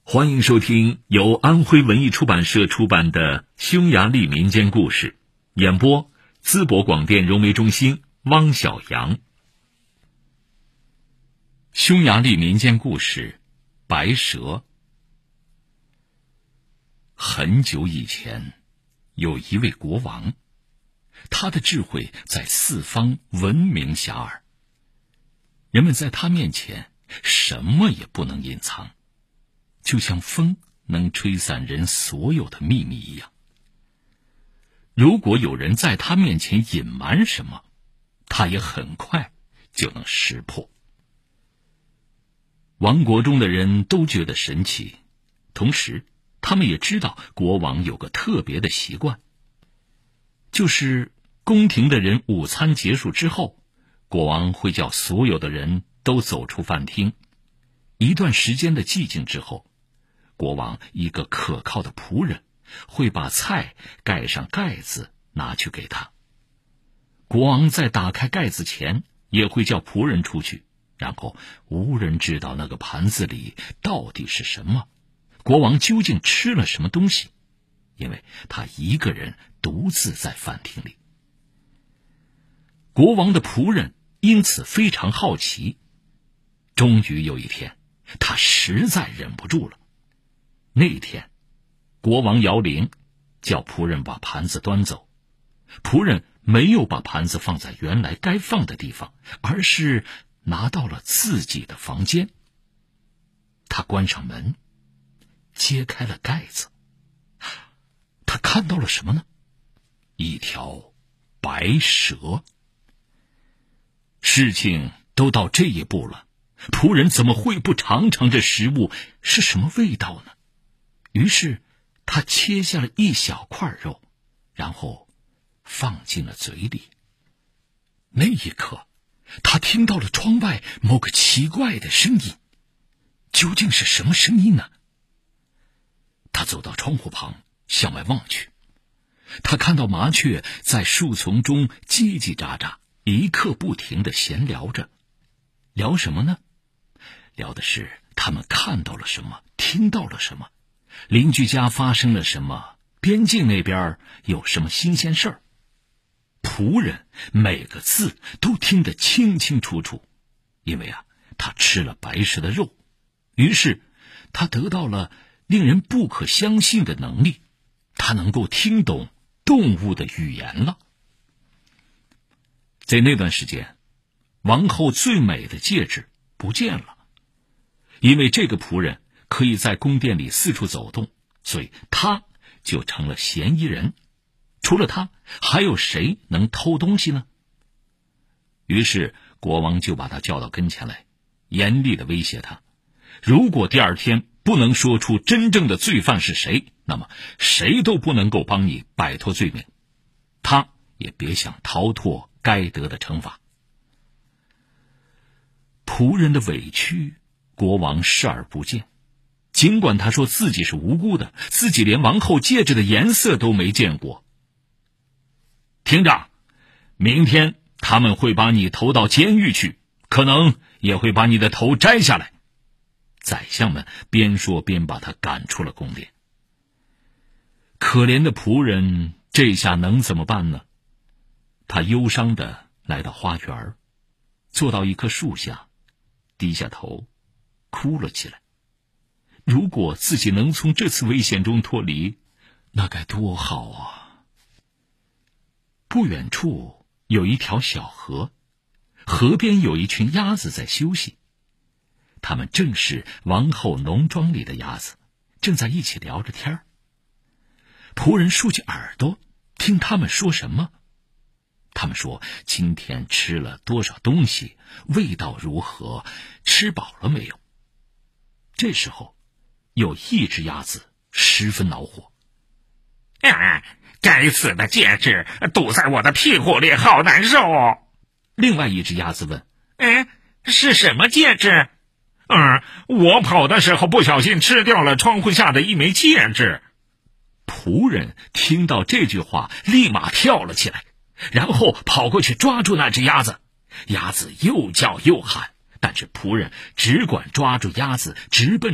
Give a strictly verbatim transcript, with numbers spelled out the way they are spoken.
欢迎收听由安徽文艺出版社出版的《匈牙利民间故事》，演播淄博广电融媒中心汪小阳。匈牙利民间故事，白蛇。很久以前，有一位国王，他的智慧在四方闻名遐迩，人们在他面前什么也不能隐藏，就像风能吹散人所有的秘密一样。如果有人在他面前隐瞒什么，他也很快就能识破。王国中的人都觉得神奇，同时他们也知道国王有个特别的习惯，就是宫廷的人午餐结束之后，国王会叫所有的人都走出饭厅。一段时间的寂静之后，国王一个可靠的仆人会把菜盖上盖子拿去给他。国王在打开盖子前也会叫仆人出去，然后无人知道那个盘子里到底是什么，国王究竟吃了什么东西，因为他一个人独自在饭厅里。国王的仆人因此非常好奇。终于有一天，他实在忍不住了。那一天，国王摇铃，叫仆人把盘子端走。仆人没有把盘子放在原来该放的地方，而是拿到了自己的房间。他关上门，揭开了盖子。他看到了什么呢？一条白蛇。事情都到这一步了，仆人怎么会不尝尝这食物是什么味道呢？于是他切下了一小块肉，然后放进了嘴里。那一刻，他听到了窗外某个奇怪的声音。究竟是什么声音呢？他走到窗户旁，向外望去。他看到麻雀在树丛中叽叽喳喳，一刻不停地闲聊着。聊什么呢？聊的是他们看到了什么，听到了什么，邻居家发生了什么，边境那边有什么新鲜事儿。仆人每个字都听得清清楚楚，因为啊，他吃了白蛇的肉，于是他得到了令人不可相信的能力，他能够听懂动物的语言了。在那段时间，王后最美的戒指不见了。因为这个仆人可以在宫殿里四处走动，所以他就成了嫌疑人。除了他，还有谁能偷东西呢？于是国王就把他叫到跟前来，严厉地威胁他，如果第二天不能说出真正的罪犯是谁，那么谁都不能够帮你摆脱罪名，他也别想逃脱该得的惩罚。仆人的委屈，国王视而不见。尽管他说自己是无辜的，自己连王后戒指的颜色都没见过。听着，明天他们会把你投到监狱去，可能也会把你的头摘下来。宰相们边说边把他赶出了宫殿。可怜的仆人这下能怎么办呢？他忧伤地来到花园，坐到一棵树下，低下头哭了起来。如果自己能从这次危险中脱离，那该多好啊！不远处有一条小河，河边有一群鸭子在休息。它们正是王后农庄里的鸭子，正在一起聊着天儿。仆人竖起耳朵听他们说什么。他们说今天吃了多少东西，味道如何，吃饱了没有。这时候有一只鸭子十分恼火。 啊，该死的戒指堵在我的屁股里，好难受哦。 另外一只鸭子问， 哎，是什么戒指？嗯，我跑的时候不小心吃掉了窗户下的一枚戒指。 仆人听到这句话立马跳了起来，然后跑过去抓住那只鸭子。鸭子又叫又喊，但是仆人只管抓住鸭子直奔